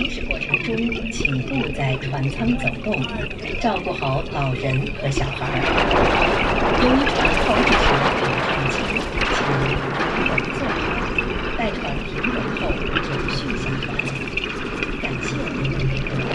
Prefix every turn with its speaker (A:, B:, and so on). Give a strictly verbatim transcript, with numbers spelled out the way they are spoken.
A: 行驶过程中，请勿在船舱走动，照顾好老人和小孩。由于船